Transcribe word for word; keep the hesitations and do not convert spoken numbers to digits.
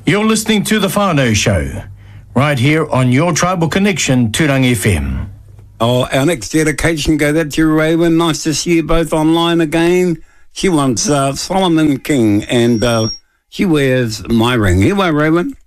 You're listening to The Whānau Show, right here on your Tribal Connection, Tūrangi F M. Oh, our next dedication go that to you, Raven. Nice to see you both online again. She wants uh, Solomon King, and uh, she wears My Ring. Here, Raven.